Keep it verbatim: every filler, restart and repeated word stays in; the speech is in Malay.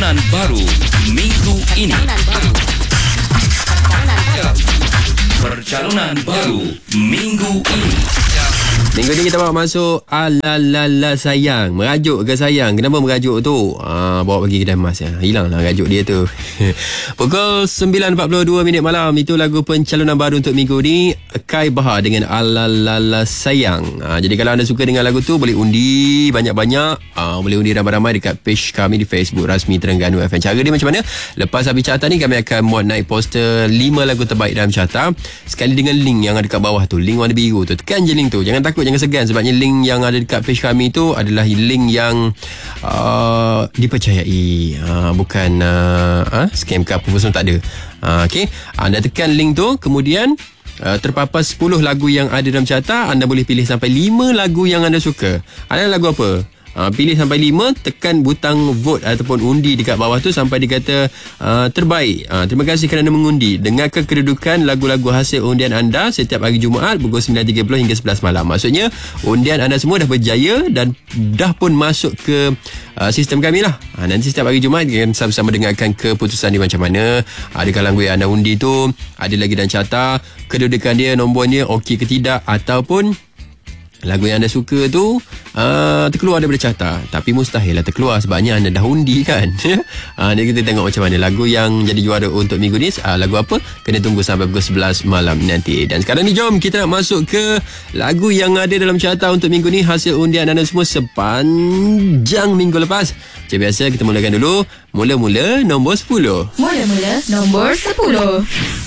Percalonan baru minggu ini. Percalonan baru minggu ini. Minggu ni kita bawa masuk Alalala sayang. Merajuk ke sayang? Kenapa merajuk tu? Ah, bawa pergi kedai emas ya. Hilang lah rajuk dia tu. Pukul sembilan empat puluh dua minit malam. Itu lagu pencalonan baru untuk minggu ni, Kai Bahar dengan Alalala sayang. Ah, jadi kalau anda suka dengan lagu tu, boleh undi banyak-banyak. Ah, boleh undi ramai-ramai dekat page kami di Facebook rasmi Terengganu F M. Cara dia macam mana? Lepas habis carta ni, kami akan muat naik poster lima lagu terbaik dalam carta. Sekali dengan link yang ada kat bawah tu, link warna biru tu. Tekan je link tu. Jangan takut, jangan segan, sebabnya link yang ada dekat page kami tu adalah link yang uh, dipercayai, uh, bukan uh, uh, scam ke apa pun, tak ada. uh, Okay, anda tekan link tu, kemudian uh, terpapar sepuluh lagu yang ada dalam carta. Anda boleh pilih sampai lima lagu yang anda suka. Ada lagu apa? Uh, pilih sampai lima, tekan butang vote ataupun undi dekat bawah tu sampai dia kata uh, terbaik. Uh, terima kasih kerana mengundi. Dengarkan kedudukan lagu-lagu hasil undian anda setiap hari Jumaat pukul sembilan tiga puluh hingga sebelas malam. Maksudnya undian anda semua dah berjaya dan dah pun masuk ke uh, sistem kami lah. Uh, nanti setiap hari Jumaat kita akan sama-sama dengarkan keputusan dia macam mana. Adakah lagu yang anda undi tu ada lagi dalam carta, kedudukan dia, nombornya okey ke tidak, ataupun lagu yang anda suka tu uh, terkeluar daripada carta. Tapi mustahil lah terkeluar sebabnya anda dah undi kan. uh, Jadi kita tengok macam mana lagu yang jadi juara untuk minggu ni. uh, Lagu apa? Kena tunggu sampai pukul sebelas malam nanti. Dan sekarang ni jom kita nak masuk ke lagu yang ada dalam carta untuk minggu ni, hasil undian anda semua sepanjang minggu lepas. Macam biasa kita mulakan dulu. Mula-mula nombor sepuluh. Mula-mula nombor sepuluh.